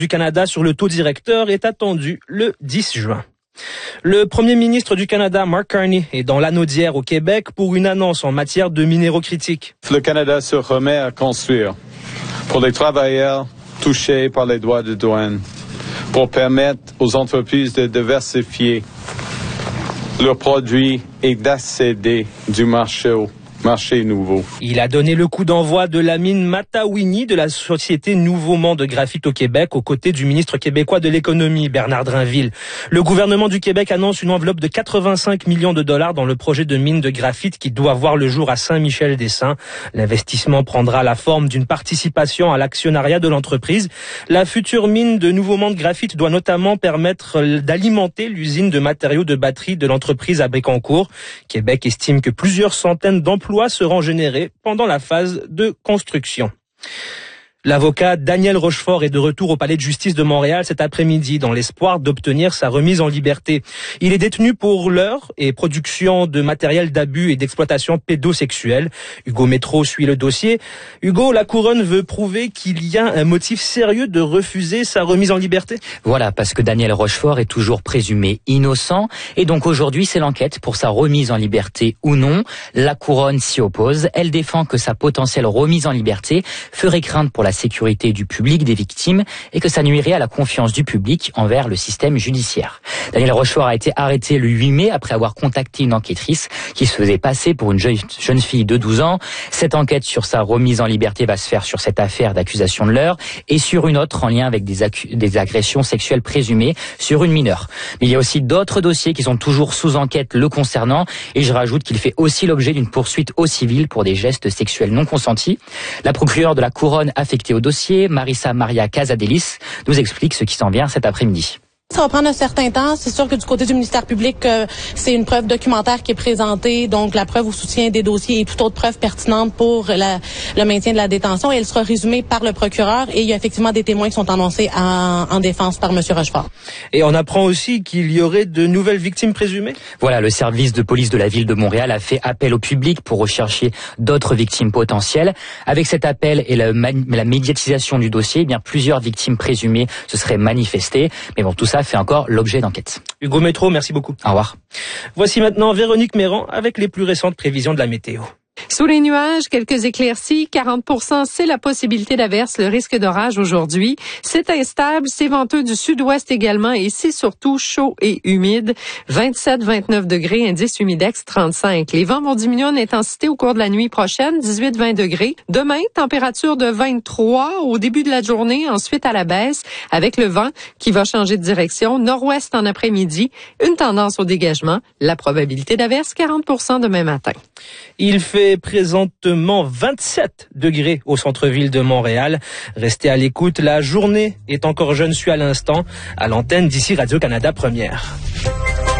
du Canada sur le taux directeur est attendu le 10 juin. Le premier ministre du Canada, Mark Carney, est dans l'anneau d'hier au Québec pour une annonce en matière de minéraux critiques. Le Canada se remet à construire pour les travailleurs touchés par les droits de douane, pour permettre aux entreprises de diversifier leurs produits et d'accéder du marché nouveau. Il a donné le coup d'envoi de la mine Matawini de la société Nouveau Monde Graphite au Québec aux côtés du ministre québécois de l'économie, Bernard Drinville. Le gouvernement du Québec annonce une enveloppe de 85 millions de dollars dans le projet de mine de graphite qui doit voir le jour à Saint-Michel-des-Saints. L'investissement prendra la forme d'une participation à l'actionnariat de l'entreprise. La future mine de Nouveau Monde Graphite doit notamment permettre d'alimenter l'usine de matériaux de batterie de l'entreprise à Bécancour. Québec estime que plusieurs centaines d'emplois seront générés pendant la phase de construction. L'avocat Daniel Rochefort est de retour au Palais de justice de Montréal cet après-midi dans l'espoir d'obtenir sa remise en liberté. Il est détenu pour leurre et production de matériel d'abus et d'exploitation pédosexuelle. Hugo Métro suit le dossier. Hugo, la couronne veut prouver qu'il y a un motif sérieux de refuser sa remise en liberté. Voilà, parce que Daniel Rochefort est toujours présumé innocent et donc aujourd'hui c'est l'enquête pour sa remise en liberté ou non. La couronne s'y oppose. Elle défend que sa potentielle remise en liberté ferait craindre pour la sécurité du public, des victimes, et que ça nuirait à la confiance du public envers le système judiciaire. Daniel Rochefort a été arrêté le 8 mai après avoir contacté une enquêtrice qui se faisait passer pour une jeune fille de 12 ans. Cette enquête sur sa remise en liberté va se faire sur cette affaire d'accusation de leurre et sur une autre en lien avec des agressions sexuelles présumées sur une mineure. Mais il y a aussi d'autres dossiers qui sont toujours sous enquête le concernant et je rajoute qu'il fait aussi l'objet d'une poursuite au civil pour des gestes sexuels non consentis. La procureure de la Couronne affectée au dossier, Marissa Maria Casadelis, nous explique ce qui s'en vient cet après-midi. Ça va prendre un certain temps. C'est sûr que du côté du ministère public, c'est une preuve documentaire qui est présentée, donc la preuve au soutien des dossiers et toute autre preuve pertinente pour le maintien de la détention. Et elle sera résumée par le procureur et il y a effectivement des témoins qui sont annoncés en défense par M. Rochefort. Et on apprend aussi qu'il y aurait de nouvelles victimes présumées. Voilà, le service de police de la ville de Montréal a fait appel au public pour rechercher d'autres victimes potentielles. Avec cet appel et la médiatisation du dossier, eh bien plusieurs victimes présumées se seraient manifestées. Mais bon, tout ça fait encore l'objet d'enquête. Hugo Métro, merci beaucoup. Au revoir. Voici maintenant Véronique Méran avec les plus récentes prévisions de la météo. Sous les nuages, quelques éclaircies, 40%, c'est la possibilité d'averse, le risque d'orage aujourd'hui. C'est instable, c'est venteux du sud-ouest également et c'est surtout chaud et humide. 27-29 degrés, indice humidex 35. Les vents vont diminuer en intensité au cours de la nuit prochaine, 18-20 degrés. Demain, température de 23 au début de la journée, ensuite à la baisse, avec le vent qui va changer de direction, nord-ouest en après-midi, une tendance au dégagement, la probabilité d'averse 40% demain matin. Il fait présentement 27 degrés au centre-ville de Montréal. Restez à l'écoute, la journée est encore jeune, suis à l'instant, à l'antenne d'ici Radio-Canada Première.